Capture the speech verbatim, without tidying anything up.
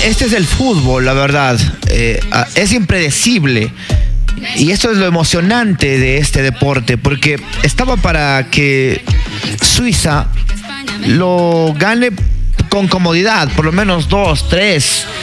este es el fútbol, la verdad. Eh, es impredecible. Y esto es lo emocionante de este deporte, porque estaba para que Suiza lo gane con comodidad, por lo menos dos, tres,